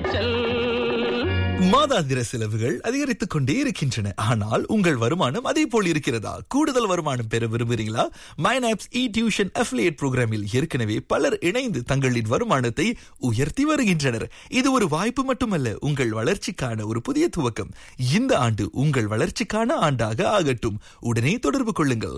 அலைச்சல். மாதாந்திர செலவுகள் அதிகரித்துக் கொண்டே இருக்கின்றன. ஆனால் உங்கள் வருமானம் அதே போல் இருக்கிறதா? கூடுதல் வருமானம் பெற விரும்புகிறீங்களா? மைனாப்ஸ் டியூஷன் அஃபிலியேட் புரோகிராமில் ஏற்கனவே பலர் இணைந்து தங்களின் வருமானத்தை உயர்த்தி வருகின்றனர். இது ஒரு வாய்ப்பு மட்டுமல்ல, உங்கள் வளர்ச்சிக்கான ஒரு புதிய துவக்கம். இந்த ஆண்டு உங்கள் வளர்ச்சிக்கான ஆண்டாக ஆகட்டும். உடனே தொடர்பு கொள்ளுங்கள்.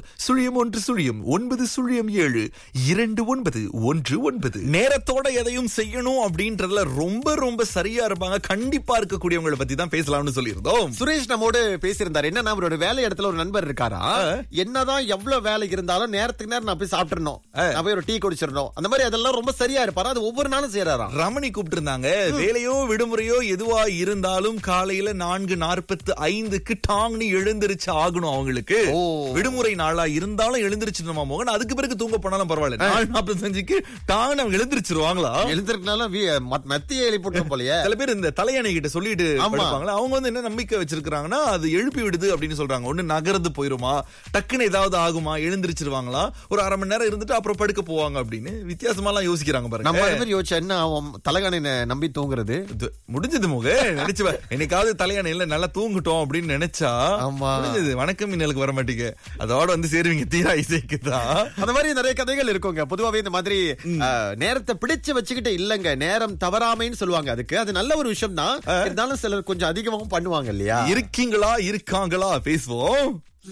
0109272919. நேரத்தோட எதையும் செய்யணும் அப்படின்றதுல ரொம்ப ரொம்ப சரியா இருப்பாங்க. கண்டிப்பா இருக்கக்கூடியவங்களை பத்தி தான் பேசலாம்னு சொல்லியிருந்தோம். சுரேஷ் நம்மோடு பேசியிருந்தாரு. என்ன, அவரோட வேலை இடத்துல ஒரு நண்பர் இருக்காரா, என்னதான் எவ்வளவு வேலை இருந்தாலும் நேரத்துக்கு நேரம் நான் போய் சாப்பிட்டுறணும், நான் போய் ஒரு டீ குடிச்சிடணும், அந்த மாதிரி அதெல்லாம் ரொம்ப சரியா இருப்பாரு. அது ஒவ்வொரு நாளும் செய்யறாராம். ரமணி கூப்பிட்டு இருந்தாங்க. வேலையோ விடுமுறையோ எதுவா இருந்தாலும் காலையில 4:45 டாங்னு எழுந்திருச்சு ஆகணும். அவங்களுக்கு விடுமுறை நாளா இருந்தாலும் எழுந்திருச்சிருமா மோகன். அதுக்கு பிறகு தூங்க போனாலும் பரவாயில்ல, 4:45 டாங்னு அவங்க எழுந்திருச்சிருவாங்களா? எழுந்திருக்கனாலும் மத்திய எழுப்பி போட்டோம் போலயே. சில பேர் இந்த தலையணை கிட்ட சொல்லிட்டு படுப்பாங்களா, அவங்க வந்து என்ன நம்பிக்கை வச்சிருக்காங்கன்னா அது எழுப்பி விடுது அப்படின்னு சொல்றாங்க. ஒண்ணு நகர்ந்து போயிருமா, டக்குன்னு ஏதாவது ஆகுமா, எழுந்திருச்சிருவாங்களா, ஒரு அரை மணி நேரம் இருந்துட்டு அப்புறம் படுக்க போவாங்க அப்படின்னு வித்தியாசமா எல்லாம் யோசிக்கிறாங்க பாருங்க. நம்ம அந்த மாதிரி யோசிச்சா என்ன, தலைகாணி நம்பி தூங்குறது முடிஞ்சது மோக. நினைச்சு என்னைக்காவது தலையானையில நல்லா தூங்கிட்டோம் அப்படின்னு நினைச்சா முடிஞ்சது. வணக்கம் இன்னலுக்கு வர மாட்டீங்க, அதோட வந்து சேருவீங்க தீரா இசைக்குதான். அந்த மாதிரி நிறைய கதைகள் இருக்குங்க. பொதுவாவே இந்த மாதிரி நேரத்தை பிடிச்சு வச்சுக்கிட்டு இல்லங்க, நேரம் தவறாமைன்னு சொல்லுவாங்க. அதுக்கு அது நல்ல ஒரு விஷயம் தான். இருந்தாலும் சிலர் கொஞ்சம் அதிகமாகவும் பண்ணுவாங்க இல்லையா? இருக்காங்களா பேசுவோம்.